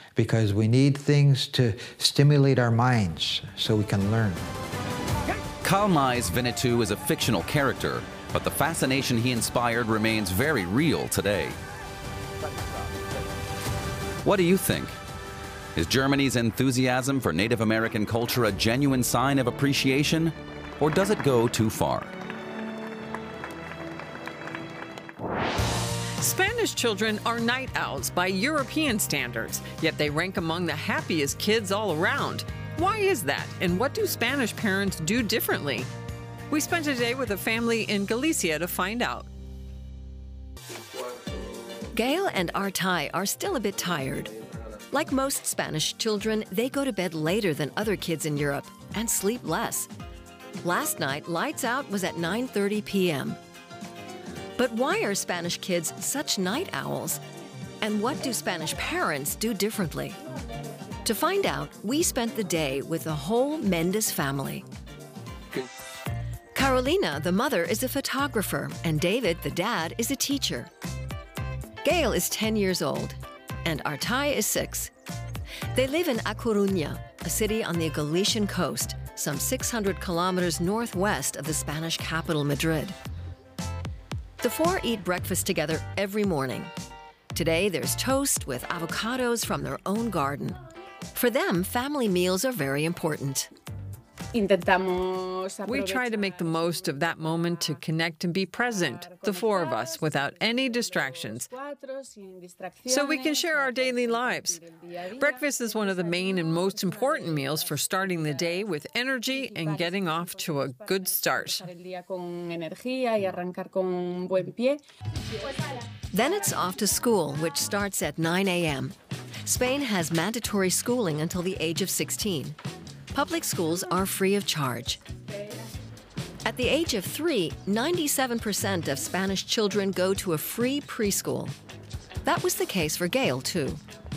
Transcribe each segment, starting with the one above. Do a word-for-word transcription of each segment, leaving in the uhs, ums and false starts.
because we need things to stimulate our minds so we can learn. Karl May's Winnetou is a fictional character, but the fascination he inspired remains very real today. What do you think? Is Germany's enthusiasm for Native American culture a genuine sign of appreciation, or does it go too far? Spanish children are night owls by European standards, yet they rank among the happiest kids all around. Why is that, and what do Spanish parents do differently? We spent a day with a family in Galicia to find out. Gail and Artai are still a bit tired. Like most Spanish children, they go to bed later than other kids in Europe and sleep less. Last night, lights out was at nine thirty p m But why are Spanish kids such night owls? And what do Spanish parents do differently? To find out, we spent the day with the whole Mendes family. Carolina, the mother, is a photographer, and David, the dad, is a teacher. Gail is ten years old, and Artai is six. They live in A Coruña, a city on the Galician coast, some six hundred kilometers northwest of the Spanish capital, Madrid. The four eat breakfast together every morning. Today, there's toast with avocados from their own garden. For them, family meals are very important. We try to make the most of that moment to connect and be present, the four of us, without any distractions, so we can share our daily lives. Breakfast is one of the main and most important meals for starting the day with energy and getting off to a good start. Then it's off to school, which starts at nine a m Spain has mandatory schooling until the age of sixteen. Public schools are free of charge. At the age of three, ninety-seven percent of Spanish children go to a free preschool. That was the case for Gail, too.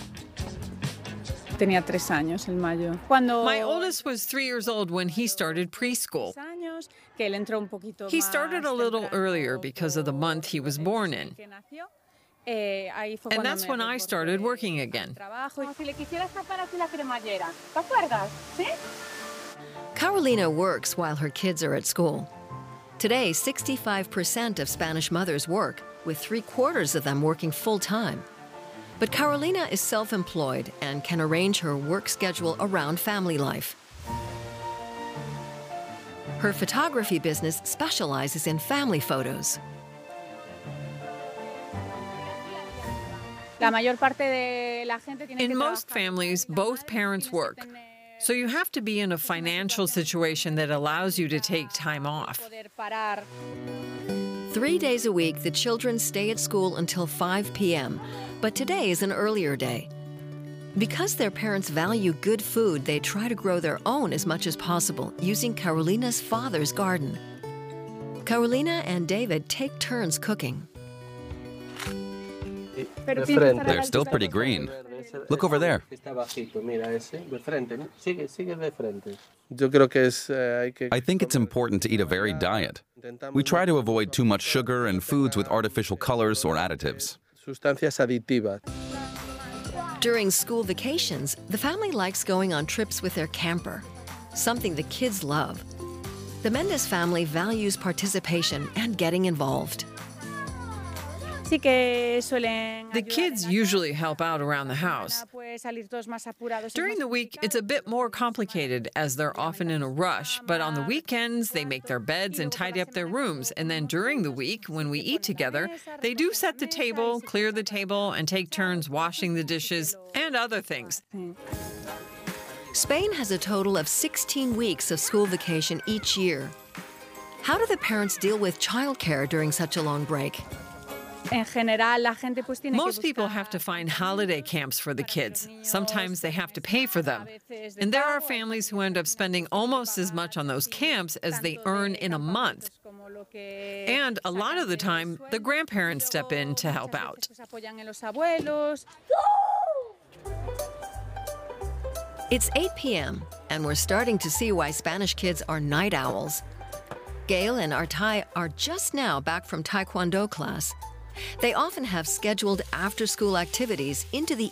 My oldest was three years old when he started preschool. He started a little earlier because of the month he was born in. And that's when I started working again. Carolina works while her kids are at school. Today, sixty-five percent of Spanish mothers work, with three-quarters of them working full-time. But Carolina is self-employed and can arrange her work schedule around family life. Her photography business specializes in family photos. In most families, both parents work, so you have to be in a financial situation that allows you to take time off. Three days a week, the children stay at school until five p m, but today is an earlier day. Because their parents value good food, they try to grow their own as much as possible, using Carolina's father's garden. Carolina and David take turns cooking. They're still pretty green. Look over there. I think it's important to eat a varied diet. We try to avoid too much sugar and foods with artificial colors or additives. During school vacations, the family likes going on trips with their camper, something the kids love. The Mendes family values participation and getting involved. The kids usually help out around the house. During the week, it's a bit more complicated as they're often in a rush, but on the weekends, they make their beds and tidy up their rooms. And then during the week, when we eat together, they do set the table, clear the table, and take turns washing the dishes and other things. Spain has a total of sixteen weeks of school vacation each year. How do the parents deal with childcare during such a long break? Most people have to find holiday camps for the kids. Sometimes they have to pay for them. And there are families who end up spending almost as much on those camps as they earn in a month. And a lot of the time, the grandparents step in to help out. It's eight p m, and we're starting to see why Spanish kids are night owls. Gail and Artai are just now back from Taekwondo class. They often have scheduled after-school activities into the